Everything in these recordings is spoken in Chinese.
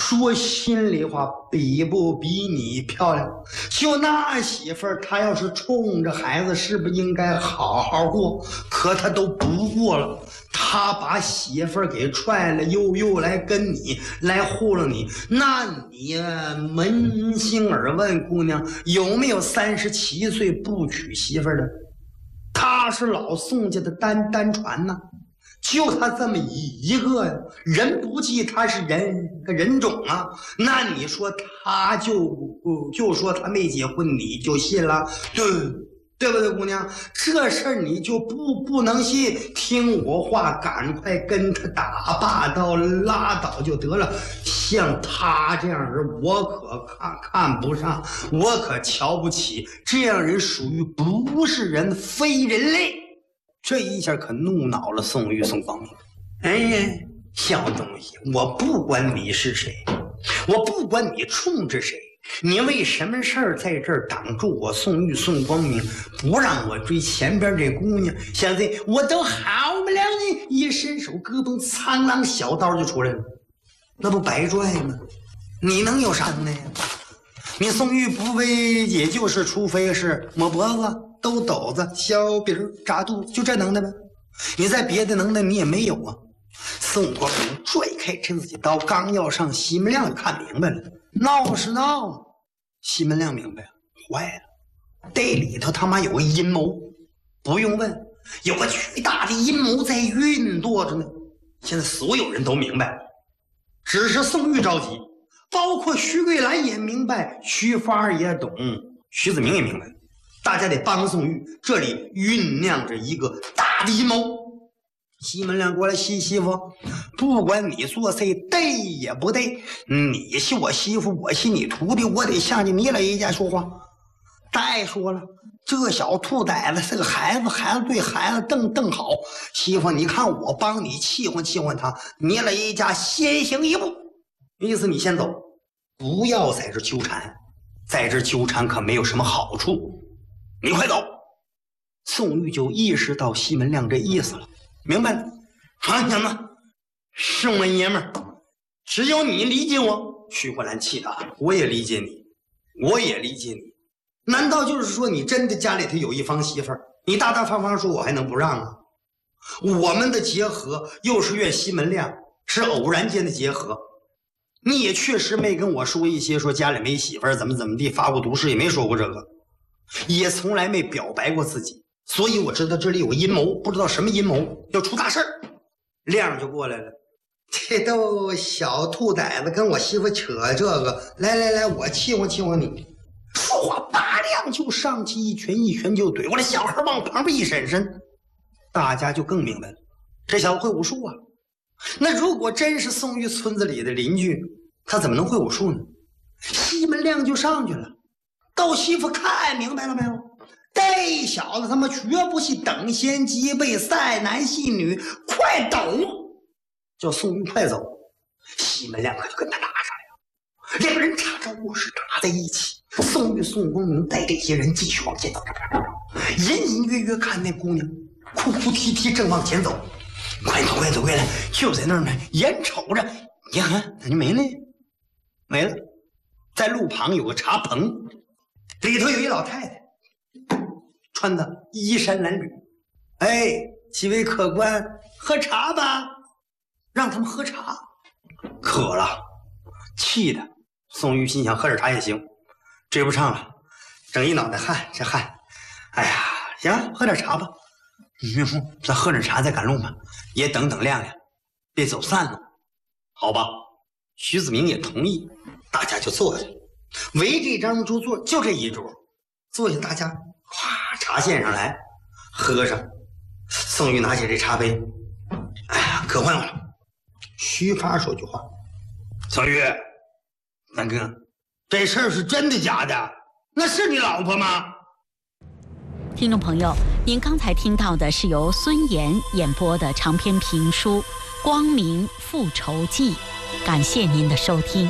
说心里话，比不比你漂亮？就那媳妇儿，她要是冲着孩子，是不是应该好好过？可她都不过了，她把媳妇儿给踹了，又来跟你来糊弄你。那你扪心而问，姑娘有没有37岁不娶媳妇儿的？她是老宋家的单传呐。就他这么一个呀，人不计他是人种啊，那你说他就说他没结婚，你就信了？对不对，姑娘？这事儿你就不能信，听我话，赶快跟他打霸道拉倒就得了。像他这样人，我可看不上，我可瞧不起。这样人属于不是人，非人类。这一下可怒恼了宋玉宋光明。哎，小东西，我不管你是谁，我不管你冲着谁，你为什么事儿在这儿挡住我宋玉宋光明，不让我追前边这姑娘？现在我都好不了你，一伸手胳膊苍啷小刀就出来了，那不白拽吗？你能有啥能耐呀？你宋玉不为，也就是除非是抹脖子、兜斗子、削鼻扎肚子，就这能耐呗。你在别的能耐你也没有啊。宋光明拽开自己刀，刚要上，西门亮就看明白了，闹是闹。西门亮明白了，坏了，这里头他妈有个阴谋，不用问，有个巨大的阴谋在运作着呢。现在所有人都明白了，只是宋玉着急。包括徐桂兰也明白，徐发也懂，徐子明也明白，大家得帮宋玉，这里酝酿着一个大的阴谋。西门亮过来，媳妇，不管你做谁对也不对，你是我媳妇，我是你徒弟，我得向着你来家说话。再说了，这小兔崽子是个孩子，孩子对孩子瞪好。媳妇，你看我帮你气唤他，你来家先行一步。意思你先走，不要在这纠缠，在这纠缠可没有什么好处，你快走。宋玉就意识到西门亮这意思了，明白了。放心吧，宋文爷们儿，只有你理解我。徐慧兰气大了，我也理解你，我也理解你。难道就是说你真的家里头有一房媳妇儿，你大大方方说我还能不让啊？我们的结合又是怨西门亮，是偶然间的结合。你也确实没跟我说一些说家里没媳妇儿怎么地发过毒誓，也没说过这个，也从来没表白过自己，所以我知道这里有个阴谋，不知道什么阴谋，要出大事儿。亮就过来了，这都小兔崽子跟我媳妇扯这个，来，我气唤你。说话拔亮就上去一拳就怼，我这小孩往旁边一闪，大家就更明白了，这小子会武术啊。那如果真是宋玉村子里的邻居，他怎么能会武术呢？西门亮就上去了，豆媳妇看明白了没有？这小子他妈绝不是等闲鸡背，赛男戏女，快走！叫宋玉快走。西门亮可就跟他打上了，两人插着卧室打在一起。宋玉、宋光明带这些人继续往前走，隐隐约看那姑娘哭哭啼啼正往前走。快走回来，就在那儿呢，眼瞅着，你看咋就没了？没了。在路旁有个茶棚，里头有一老太太，穿的衣衫褴褛。哎，几位客官，喝茶吧，让他们喝茶。渴了，气的。宋玉心想，喝点茶也行，追不上了，整一脑袋汗，这汗，哎呀，行，喝点茶吧。再喝点茶再赶路嘛，也等亮，别走散了，好吧？徐子明也同意，大家就坐下，围这张桌坐，就这一桌，坐下，大家哗茶献上来，喝上。宋玉拿起这茶杯，哎呀，可欢了。徐发说句话：“宋玉，三哥，这事儿是真的假的？那是你老婆吗？” 听众朋友，您刚才听到的是由孙岩演播的长篇评书《光明复仇记》，感谢您的收听。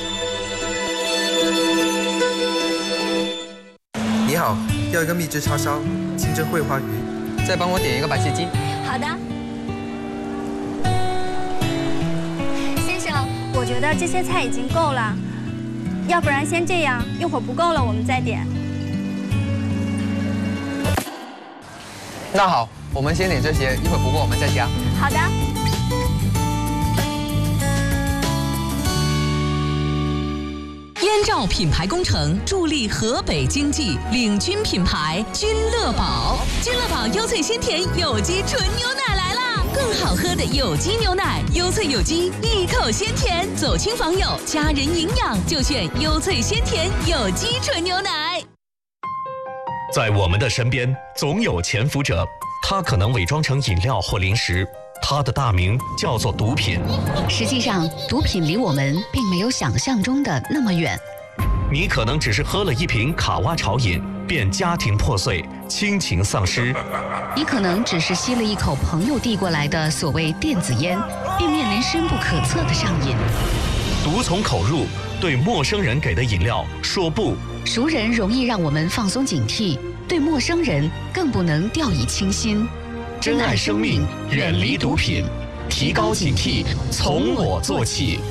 你好，要一个秘制叉烧，清蒸桂花鱼，再帮我点一个白切鸡。 好的。先生，我我觉得这些菜已经够了，要不然先这样，一会儿不够了我们再点。 那好，我们先点这些，一会儿不够我们再加。 好的。 燕赵品牌工程助力河北经济，领军品牌君乐宝。君乐宝优萃鲜甜有机纯牛奶来啦！更好喝的有机牛奶，优萃有机，一口鲜甜。走亲访友，家人营养就选优萃鲜甜有机纯牛奶。 在我们的身边，总有潜伏者，他可能伪装成饮料或零食，他的大名叫做毒品。 实际上，毒品离我们并没有想象中的那么远。 你可能只是喝了一瓶卡哇潮饮，便家庭破碎，亲情丧失； 你可能只是吸了一口朋友递过来的所谓电子烟，并面临深不可测的上瘾。 毒从口入，对陌生人给的饮料说不。 熟人容易让我们放松警惕，对陌生人更不能掉以轻心。 珍爱生命，远离毒品，提高警惕，从我做起。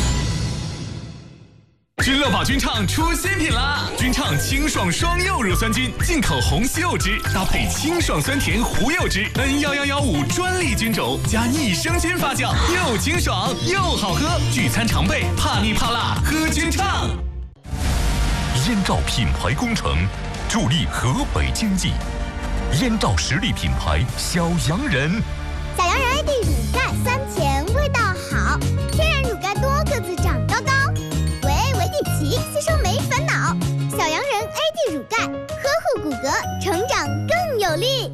君乐宝君畅出新品啦！君畅清爽双柚乳酸菌，进口红西柚汁，搭配清爽酸甜胡柚汁 ，N1115专利菌种加益生菌发酵，又清爽又好喝。聚餐常备，怕腻怕辣，喝君畅。 燕赵品牌工程助力河北经济，燕赵实力品牌小洋人。 小洋人 AD 乳钙酸甜，味道好，天然乳钙多个子长高高。吸收没烦恼，小洋人 AD 乳钙呵护骨骼，成长更有力。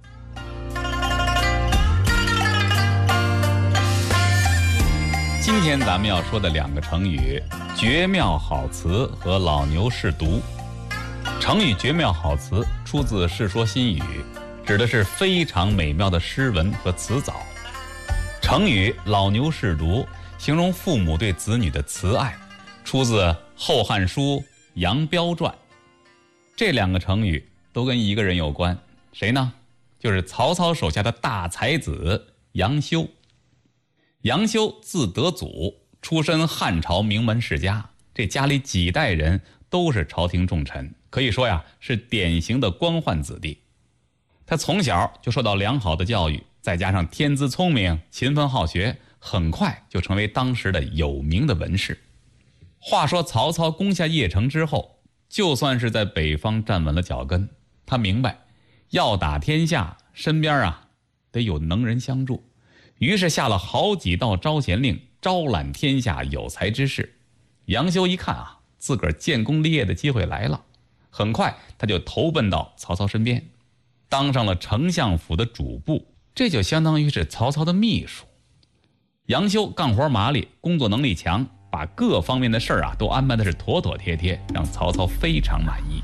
今天咱们要说的两个成语“绝妙好词”和“老牛试毒”。成语“绝妙好词”出自《世说新语》，指的是非常美妙的诗文和词藻。成语“老牛试毒”形容父母对子女的慈爱，出自《后汉书·杨彪传》。这两个成语都跟一个人有关，谁呢？就是曹操手下的大才子杨修。杨修字德祖，出身汉朝名门世家，这家里几代人都是朝廷重臣，可以说呀是典型的官宦子弟。他从小就受到良好的教育，再加上天资聪明、勤奋好学，很快就成为当时的有名的文士。话说曹操攻下邺城之后，就算是在北方站稳了脚跟，他明白要打天下，身边得有能人相助，于是下了好几道招贤令，招揽天下有才之士。杨修一看自个儿建功立业的机会来了，很快他就投奔到曹操身边，当上了丞相府的主簿，这就相当于是曹操的秘书。杨修干活麻利，工作能力强，把各方面的事儿都安排的是妥妥帖帖，让曹操非常满意。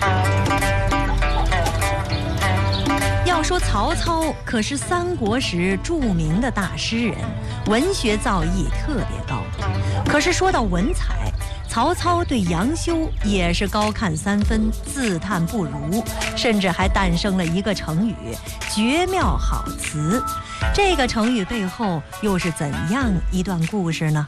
要说曹操可是三国时著名的大诗人，文学造诣特别高。可是说到文采，曹操对杨修也是高看三分，自叹不如，甚至还诞生了一个成语“绝妙好词”。这个成语背后又是怎样一段故事呢？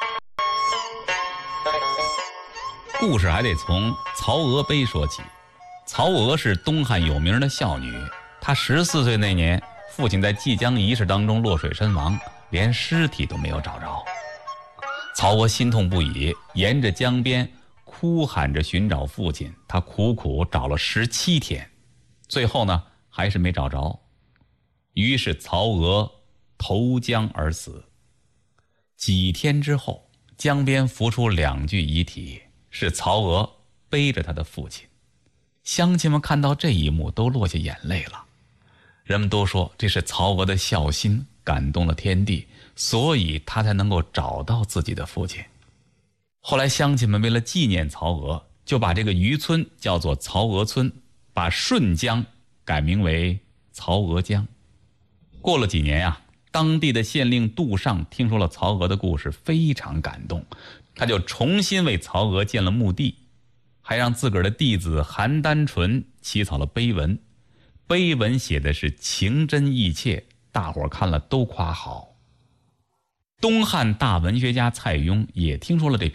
故事还得从曹娥碑说起。曹娥是东汉有名的孝女，她14岁那年，父亲在济江仪式当中落水身亡，连尸体都没有找着。曹娥心痛不已，沿着江边哭喊着寻找父亲，她苦苦找了17天，最后呢还是没找着。于是曹娥投江而死。几天之后，江边浮出2具遗体，是曹娥背着他的父亲。乡亲们看到这一幕都落下眼泪了。人们都说这是曹娥的孝心感动了天地，所以他才能够找到自己的父亲。后来乡亲们为了纪念曹娥，就把这个渔村叫做曹娥村，把顺江改名为曹娥江。过了几年当地的县令杜尚听说了曹娥的故事，非常感动，他就重新为曹娥建了墓地，还让自个儿的弟子韩丹纯起草了碑文。碑文写的是情真意切，大伙儿看了都夸好。 东汉大文学家蔡邕也听说了这篇